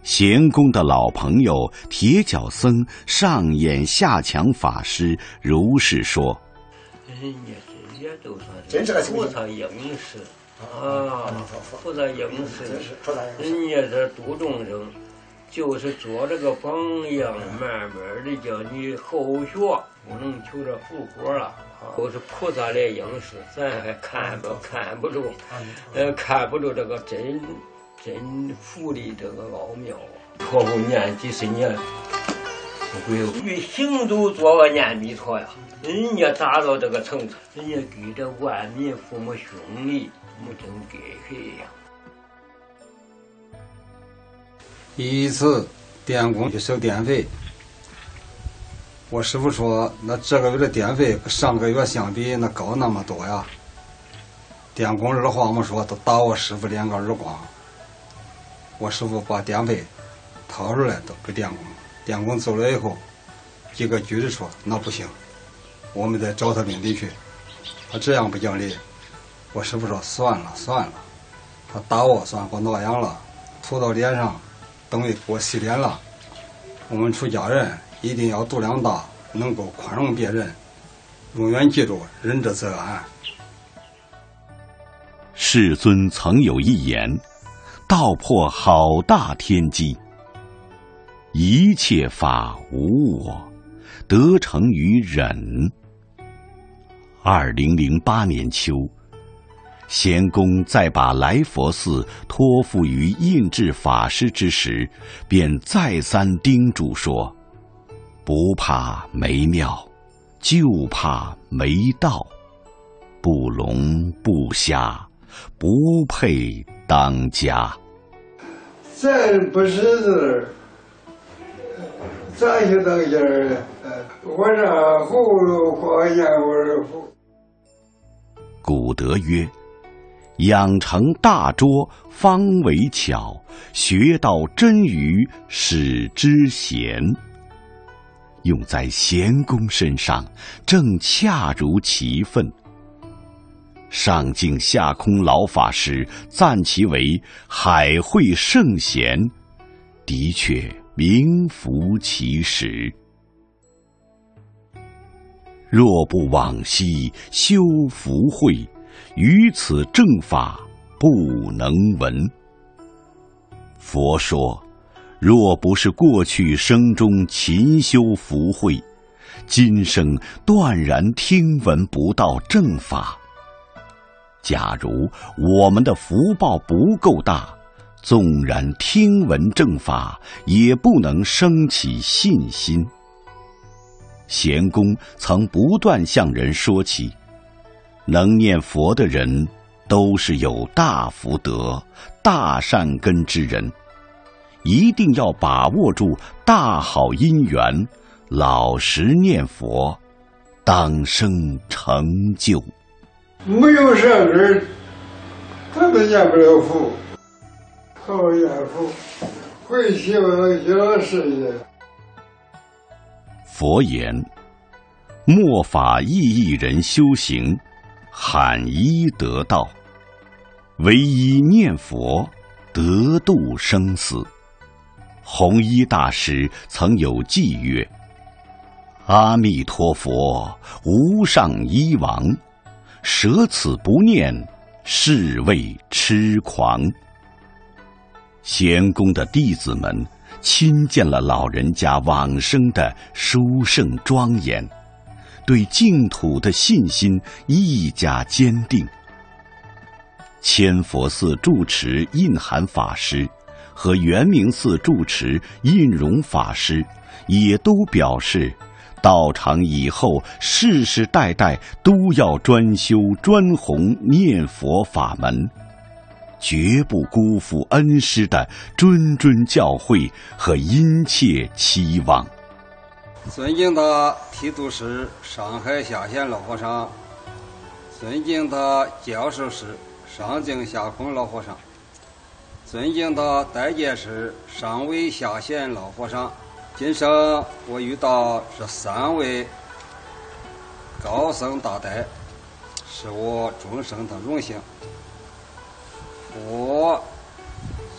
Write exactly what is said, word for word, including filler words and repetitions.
咸公的老朋友铁脚僧上演下墙法师如是说：“ 人家这些都算真是个菩萨应时啊，菩萨应时，人家这度众生，就是做这个榜样，慢慢的叫你后学，不能求这复活了。都是菩萨来应时，咱还看不看不着，呃，看不着这个真。”真佛的这个奥妙啊！托付念几十年，不会与行走做个念弥陀呀。人家达到这个层次，人家给这万民父母兄弟，没真给谁呀。 一次电工去收电费，我师傅说，那这个月的电费跟上个月相比，那高那么多呀。电工二话没说，都打我师傅两个耳光。我师傅把电费掏出来都给电工，电工走了以后，一个句子说：“那不行，我们得找他领地去。”他这样不讲理。我师傅说：“算了算了，他打我算给我挠痒了，涂到脸上，等于给我洗脸了。我们出家人一定要度量大，能够宽容别人，永远记住仁者则安。” 世尊曾有一言。道破好大天机，一切法无我，得成于忍。二零零八年秋，咸公在把来佛寺托付于印智法师之时，便再三叮嘱说：“不怕没庙，就怕没道。不聋不瞎，不配当家。” 咱不识字，咱就当家儿。我这葫芦花烟味乎。 古德曰：“养成大拙，方为巧；学到真语，使之贤。”用在咸公身上，正恰如其分。上净下空老法师赞其为海会圣贤，的确名副其实。若不往昔修福慧，于此正法不能闻。佛说，若不是过去生中勤修福慧，今生断然听闻不到正法。假如我们的福报不够大，纵然听闻正法，也不能生起信心。咸公曾不断向人说起，能念佛的人都是有大福德、大善根之人，一定要把握住大好因缘，老实念佛，当生成就。 没有善根，他们念不了佛。好念佛，会希望极乐世界。 佛言：末法意义人修行，罕一得道。唯一念佛，得度生死。弘一大师曾有偈曰：“阿弥陀佛，无上医王。舍此不念，是谓痴狂。”咸公的弟子们亲见了老人家往生的殊胜庄严，对净土的信心愈加坚定。千佛寺住持印涵法师和圆明寺住持印容法师也都表示，道场以后世世代代都要专修专弘念佛法门，绝不辜负恩师的谆谆教诲和殷切期望。 尊敬的提督师上海下县老和尚，尊敬的教授师上净下空老和尚，尊敬的代戒师上位下县老和尚，今生我遇到这三位高僧大德，是我终生的荣幸。我